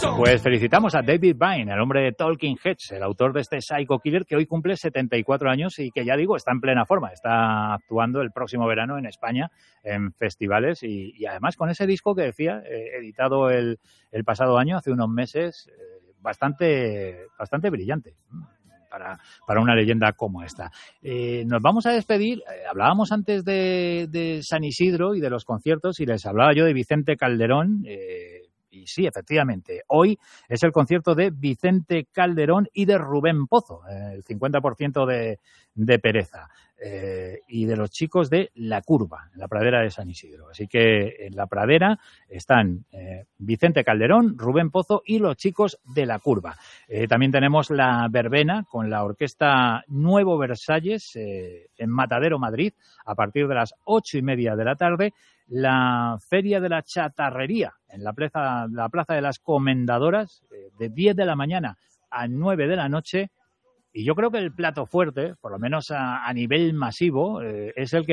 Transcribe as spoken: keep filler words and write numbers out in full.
Pues felicitamos a David Vine, el hombre de Talking Heads, el autor de este Psycho Killer, que hoy cumple setenta y cuatro años y que, ya digo, está en plena forma. Está actuando el próximo verano en España en festivales y, y además con ese disco que decía, eh, editado el, el pasado año, hace unos meses, eh, bastante, bastante brillante. Para, para una leyenda como esta. Eh, nos vamos a despedir. Eh, hablábamos antes de, de San Isidro y de los conciertos y les hablaba yo de Vicente Calderón. Eh, y sí, efectivamente, hoy es el concierto de Vicente Calderón y de Rubén Pozo, eh, el cincuenta por ciento de, de Pereza. Eh, y de los chicos de La Curva, en la pradera de San Isidro. Así que en la pradera están eh, Vicente Calderón, Rubén Pozo y los chicos de La Curva. Eh, también tenemos la verbena con la orquesta Nuevo Versalles eh, en Matadero, Madrid, a partir de las ocho y media de la tarde. La Feria de la Chatarrería en la plaza, la plaza de las Comendadoras, eh, de diez de la mañana a nueve de la noche. Y yo creo que el plato fuerte, por lo menos a, a nivel masivo, eh, es el que